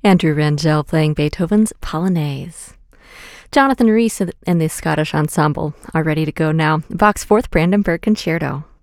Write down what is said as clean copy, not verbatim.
Andrew Rangel playing Beethoven's Polonaise. Jonathan Rhys and the Scottish Ensemble are ready to go now. Bach's Fourth Brandenburg Concerto.